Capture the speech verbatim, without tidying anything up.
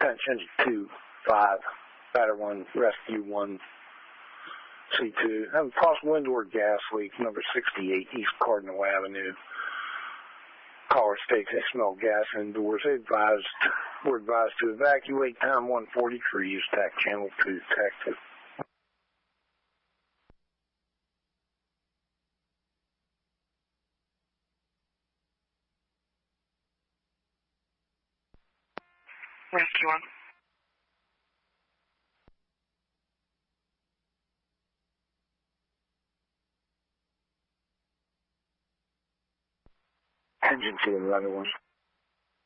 Attention two, five, batter one, rescue one, C two. Have a possible indoor gas leak, number sixty-eight, East Cardinal Avenue. Caller states they smell gas indoors. They advised, were advised to evacuate. Time one forty-three. Use TAC channel two, TAC two. Rescue one. Engine two and runner one.